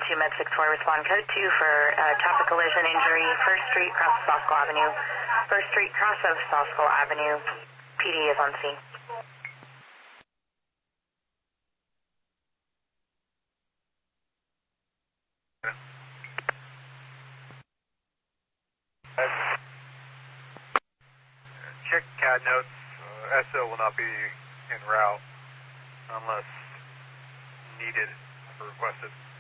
2 Med 64, respond code 2 for traffic collision injury, 1st Street, cross of Saskell Avenue. 1st Street, cross of Saskell Avenue. PD is on scene. Check CAD notes. SO will not be en route unless needed or requested.